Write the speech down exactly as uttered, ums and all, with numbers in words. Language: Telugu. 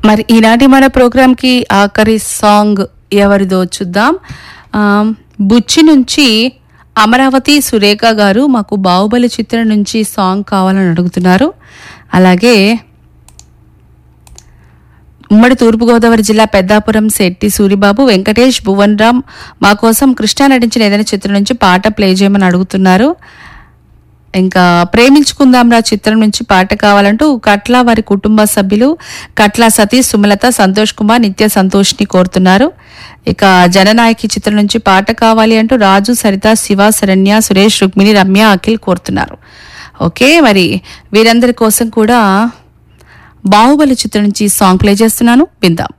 మరి ఈనాటి మన ప్రోగ్రాంకి ఆఖరి సాంగ్ ఎవరిదో చూద్దాం. ఆ, బుచ్చి నుంచి అమరావతి సురేఖ గారు మాకు బాహుబలి చిత్రం నుంచి సాంగ్ కావాలని అడుగుతున్నారు. అలాగే ఉమ్మడి తూర్పుగోదావరి జిల్లా పెద్దాపురం శెట్టి సూరిబాబు వెంకటేష్ భువన్ రామ్ మా కోసం కృష్ణ నటించిన ఏదైనా చిత్రం నుంచి పాట ప్లే చేయమని అడుగుతున్నారు. ఇంకా ప్రేమించుకుందాంరా చిత్రం నుంచి పాట కావాలంటూ కట్ల వారి కుటుంబ సభ్యులు కట్ల సతీష్ సుమలత సంతోష్ కుమార్ నిత్య సంతోష్ని కోరుతున్నారు. ఇక జననాయకి చిత్రం నుంచి పాట కావాలి అంటూ రాజు సరిత శివ శరణ్య సురేష్ రుక్మిణి రమ్య అఖిల్ కోరుతున్నారు. ఓకే, మరి వీరందరి కోసం కూడా బాహుబలి చిత్రం నుంచి సాంగ్ ప్లే చేస్తున్నాను, విందాం.